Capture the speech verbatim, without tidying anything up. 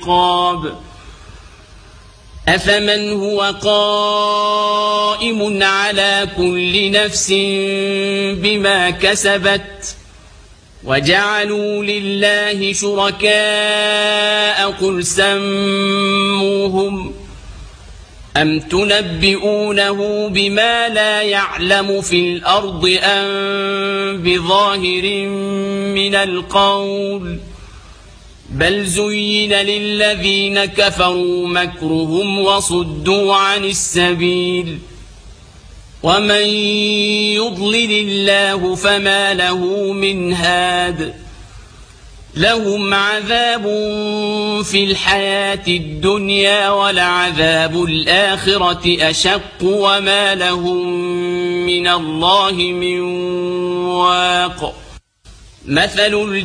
العقاب أفمن هو قائم على كل نفس بما كسبت وجعلوا لله شركاء قل سموهم أم تنبئونه بما لا يعلم في الأرض أم بظاهر من القول بل زين للذين كفروا مكرهم وصدوا عن السبيل ومن يضلل الله فما له من هاد لهم عذاب في الحياة الدنيا ولعذاب الآخرة أشق وما لهم من الله من واق مثل